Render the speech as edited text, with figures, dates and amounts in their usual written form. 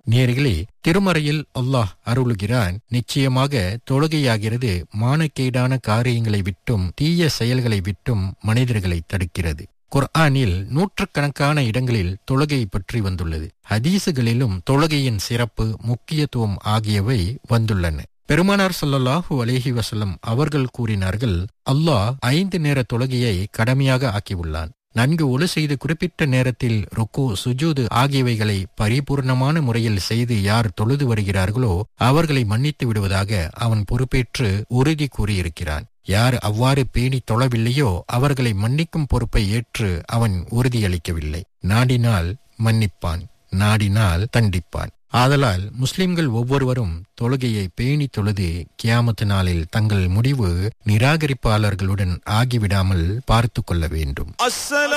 நேயர்களே, திருமறையில் அல்லாஹ் அருளுகிறான், நிச்சயமாக தொழுகையாகிறது மானக்கேடான காரியங்களை விட்டும் தீய செயல்களை விட்டும் மனிதர்களை தடுக்கிறது. குர்ஆனில் நூற்றுக்கணக்கான இடங்களில் தொழுகை பற்றி வந்துள்ளது. ஹதீசுகளிலும் தொழுகையின் சிறப்பு, முக்கியத்துவம் ஆகியவை வந்துள்ளன. பெருமானார் ஸல்லல்லாஹு அலைஹி வஸல்லம் அவர்கள் கூறினார்கள், அல்லாஹ் 5 நேர தொழுகையை கடமையாக ஆக்கியுள்ளான். நன்கு ஒழு செய்து குறிப்பிட்ட நேரத்தில் ருக்கு, சுஜூது ஆகியவைகளை பரிபூர்ணமான முறையில் செய்து யார் தொழுது வருகிறார்களோ அவர்களை மன்னித்து விடுவதாக அவன் பொறுப்பேற்று உறுதி கூறியிருக்கிறான். யார் அவ்வாறு பேணி தொழவில்லையோ அவர்களை மன்னிக்கும் பொறுப்பை ஏற்று அவன் உறுதியளிக்கவில்லை. நாடினால் மன்னிப்பான், நாடினால் தண்டிப்பான். ஆதலால் முஸ்லிம்கள் ஒவ்வொருவரும் தொழுகையை பேணி தொழுது கியாமத்து நாளில் தங்கள் முடிவு நிராகரிப்பாளர்களுடன் ஆகிவிடாமல் பார்த்து கொள்ள வேண்டும்.